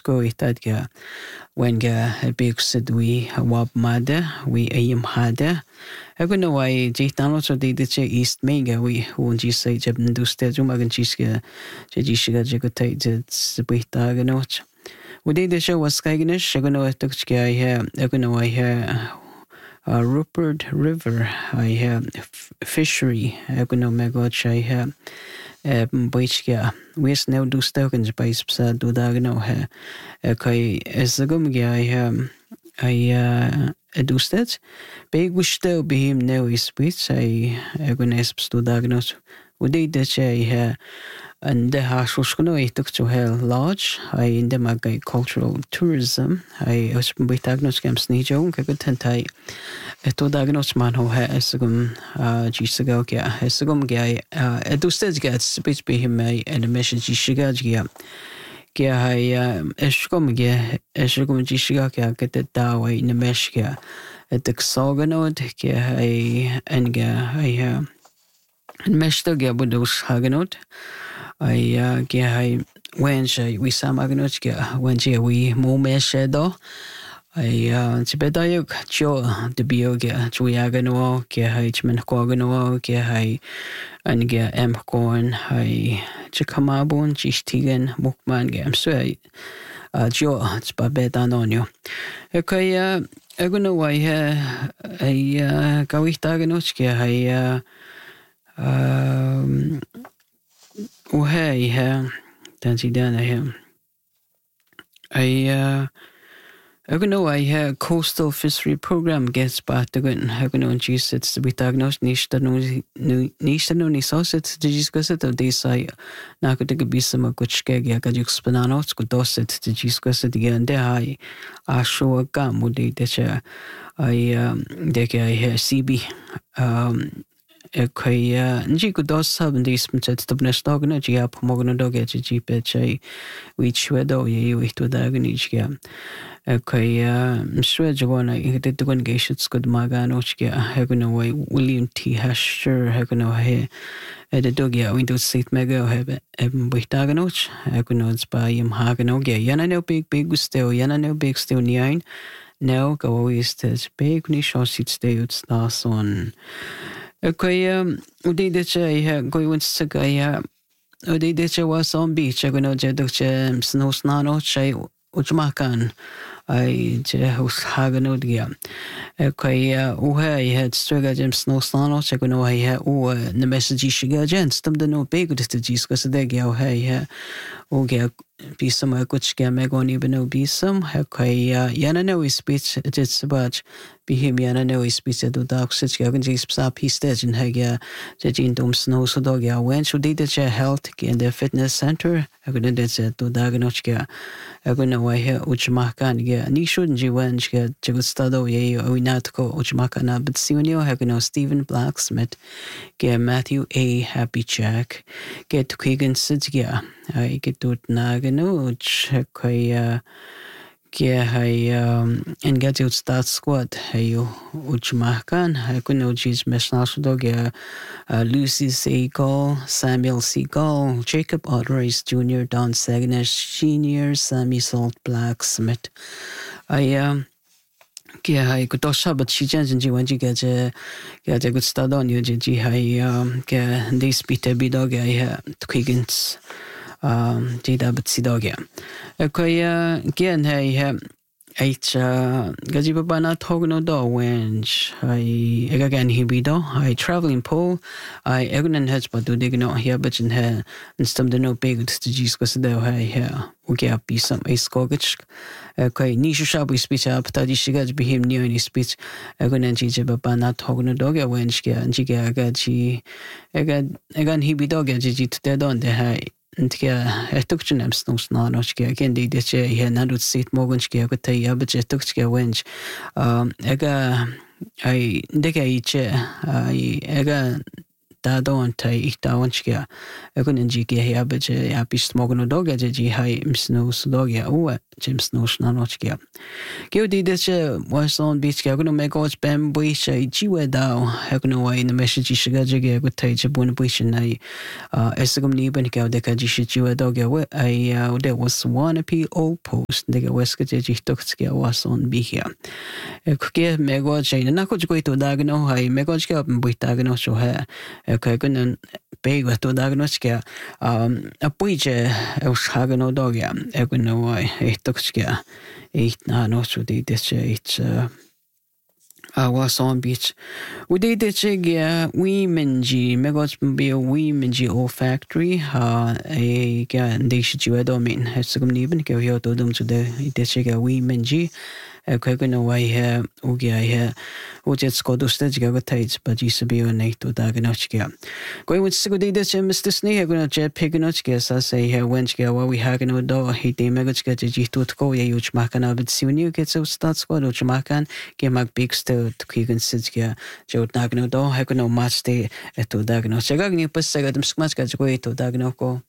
go itad ga when ga big said we wab mada we ayim hada egun no why jitano so de east mega we won ji say jab ndu stage magan chiska jishiga jigotay zbita ganot we did the show was skaginish egun no tukchka egun no Rupert River I have fishery egun no megach I have Boichka, we now do stokens by Spsa do Dagno. Okay, as the Gumgia I do stats. Big wish still be him now is speech. I agonesps do Dagnos. We did that I and the house was going to took to hell large. I in the Magai cultural tourism. I was with Agnos Camps Nijo, Kagutantai. To diagnose man who has a Gisagokia, has a gum guy, a do stage gets speech be him and a message Shigagia. Gia, a scum, a shugum Gishigakia, get the daway in the meshkia. At the Xoganod, Gia, and Gia, I meshto Gabudos Haganot. I Gia, when we some Aganotka, when we more meshedo. I Tibetayuk Cho the Bioga Chuyagano, Gehman Quagano, Gehai and Ge Corn, I Chikamabon, Chistigan, Mukman Gam Sway, Jo, it's Babeta on you. Okay, I don't know why I Gawitaganoski, I Dancy Dan I know I have coastal fishery program gets back to good. I know Jesus to be diagnosed niche no sausage to discuss it of this I now could take a be some good skeg I could explain could dos it to discuss it again there I show a gum would they that I hear CB Okay, nji could dos have this much to be dog and a Gia Pomogano dog at GPH which wedo ye to the agonic. Okay, Swedjagona, the one gations good Maganochka, Hagunaway, William T. Hasher, Hagunaway, at the Dogia, Windows Seat Mega, have Eben Butaganoch, Hagunots by him Haganogia, Yana no big still, Yana no big still nine. Now go away stage big niche seats day it's last on. Okay, we did the going to Sagaya. We did the was on beach, I go no Jedok snow snano, Chay Uchmakan. I house Haganodia. Okay, I had Strega Jim Snow Snano, check on I had the message Shiga Gents, them the no big to discuss the Gao Hay, get be some good Megon even no be some. Okay, Yana no speech, it's about be him Yana no speech at the dark sits Gagan Sap he stage in Hagia, Jajin Dom Snow so dog ya when should did the health in the fitness center. I couldn't say to Daganochka. I don't know why here Uchmakan get ni shouldn't you when she get Jagustado ye or not go Uchmakana, but Sunio Hagano Stephen Blacksmith, get Matthew A. Happy Jack, get to Keegan Sidsgia. I get to Nagano, check and get you start squad. Hey, Uchmakan, I couldn't know G's Meshnasho dog, Lucy Seagull, Samuel Seagull, Jacob Otteris Jr., Don Sagnish Sr., Sammy Salt Blacksmith. I could also, but she changed when you get a good start on you, G. I get this bit a bit dog, I Twiggins. Jada but Sidogia. Okay, again, hey, Gajibana Togno do when I again he be do. I travel in Pole. I egnan heads but do dig not here, but in her and stum the no big to Jesus there. Here, okay, be some a skogich. Okay, Nisha shall we speech up, Tadishiga be him near any speech. Egan Jibabana Togno dog, when she and Jiga Gaji again he be dog and Gigi to dead on the high. I took to them snow snarnochka again. They did here not would sit Morganski, but I but I took to wench. I dig each I ta don ta ita onchkia egun jiki ya beje ya bis morgen doga je hai msno doga o Jim Snosh nanochkia Geo di de was on beach ga no me goch bem buisha jiwe dao hagno way in the message shiga jige go taje bun buisha nai esgum ni ben ga de ka jishi jiwe doga we there was one PO post de ga weska je jihtoktskia was on be here kuke me goch na ko go to dagno hai me goch ga buita gno so ha ka gun bega to dagnochkia a puije us hagno doga egno way tokskia eight na no so de it's was on beach we did the chig we menji megos be a we menji o factory a ga de shi do min hasugum niben go yo to dum to de chig we menji Kagano way here, Ugia here, Ujet Scodosta, Gagatate, but Jisabio Nato Daganochia. Going with Sigudi, Mr. Snee, I'm going to jet piganochia, I say here, Wenchia, while we hag no door, he de Megachka, Jitu to go, Yuch Makan, but soon you get so start squad, Uchamakan, Gamak big still to Keegan Sidskia, Joe Dagno door, Hagano match day at Dagano. Chagagni, Passagadam Smaska, to Dagnoko.